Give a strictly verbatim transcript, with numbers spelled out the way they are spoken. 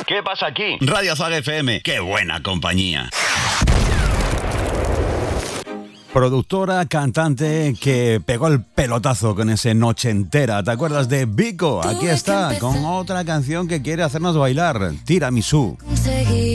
¿Qué pasa aquí? Radio Zaga F M. ¡Qué buena compañía! Productora, cantante que pegó el pelotazo con ese Noche Entera. ¿Te acuerdas de Vico? Aquí está, con otra canción que quiere hacernos bailar, Tiramisú.